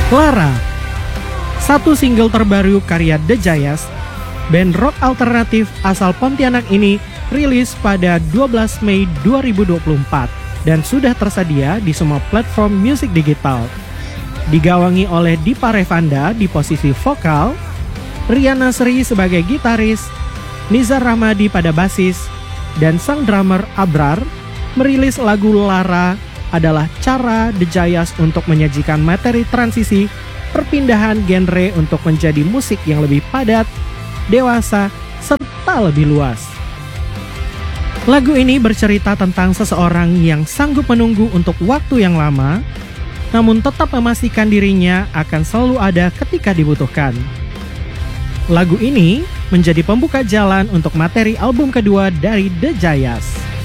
Lara, satu single terbaru karya The Jayas, band rock alternatif asal Pontianak ini rilis pada 12 Mei 2024 dan sudah tersedia di semua platform musik digital. Digawangi oleh Dipa Revanda di posisi vokal, Riana Sri sebagai gitaris, Nizar Rahmadi pada basis, dan sang drummer Abrar, merilis lagu Lara adalah cara The Jayas untuk menyajikan materi transisi perpindahan genre untuk menjadi musik yang lebih padat, dewasa, serta lebih luas. Lagu ini bercerita tentang seseorang yang sanggup menunggu untuk waktu yang lama, namun tetap memastikan dirinya akan selalu ada ketika dibutuhkan. Lagu ini menjadi pembuka jalan untuk materi album kedua dari The Jayas.